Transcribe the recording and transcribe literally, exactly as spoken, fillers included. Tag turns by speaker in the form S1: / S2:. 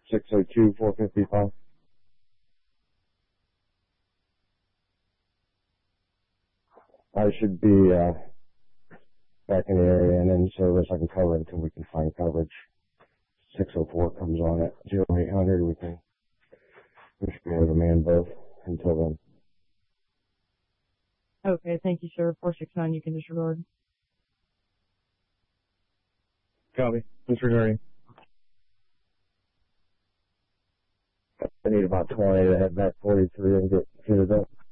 S1: six oh two, four fifty-five. I should be uh, back in the area and in service. I can cover until we can find coverage. six oh four comes on at zero eight hundred. We can we should be able to man both until then.
S2: Okay, thank you, sir. four six nine, you can disregard.
S3: Copy. Disregarding.
S1: I need about twenty to head back forty-three and get fitted up.